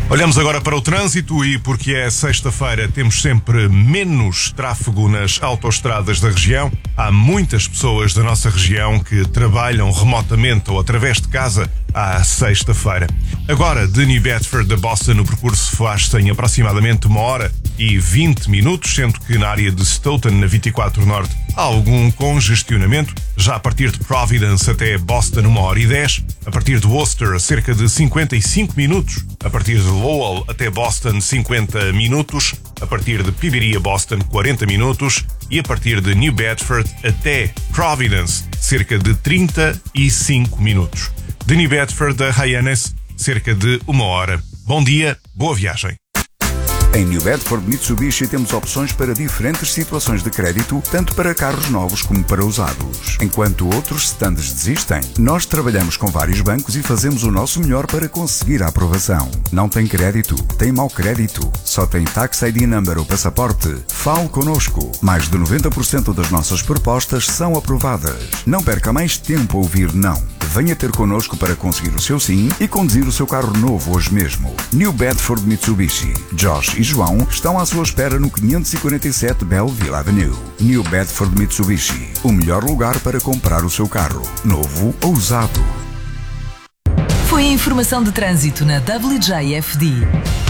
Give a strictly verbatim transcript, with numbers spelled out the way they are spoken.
Olhamos agora para o trânsito e porque é sexta-feira temos sempre menos tráfego nas autoestradas da região. Há muitas pessoas da nossa região que trabalham remotamente ou através de casa à sexta-feira. Agora, de New Bedford a Boston, o percurso faz-se em aproximadamente uma hora e vinte minutos, sendo que na área de Stoughton, na vinte e quatro Norte, há algum congestionamento. Já a partir de Providence até Boston, uma hora e dez. A partir de Worcester, cerca de cinquenta e cinco minutos. A partir de Lowell até Boston, cinquenta minutos. A partir de Pibiria, Boston, quarenta minutos. E a partir de New Bedford até Providence, cerca de trinta e cinco minutos. De New Bedford a Hyannis, cerca de uma hora. Bom dia, boa viagem. Em New Bedford Mitsubishi temos opções para diferentes situações de crédito, tanto para carros novos como para usados. Enquanto outros stands desistem, nós trabalhamos com vários bancos e fazemos o nosso melhor para conseguir a aprovação. Não tem crédito? Tem mau crédito? Só tem Tax I D Number ou passaporte? Fale connosco. Mais de noventa por cento das nossas propostas são aprovadas. Não perca mais tempo a ouvir não. Venha ter connosco para conseguir o seu sim e conduzir o seu carro novo hoje mesmo. New Bedford Mitsubishi. Josh e João estão à sua espera no quinhentos e quarenta e sete Belleville Avenue. New Bedford Mitsubishi. O melhor lugar para comprar o seu carro, novo ou usado. Foi a informação de trânsito na W J F D.